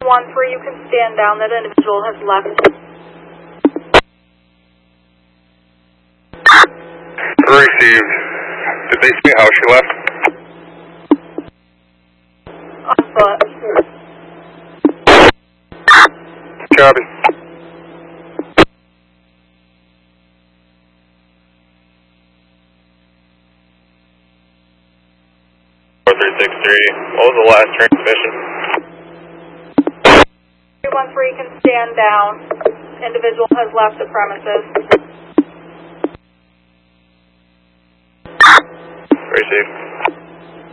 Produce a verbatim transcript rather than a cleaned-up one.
one three, you can stand down. That individual has left. Received. Did they see how she left? On foot. Copy. four three six three, what was the last transmission? three one three can stand down. Individual has left the premises. Received.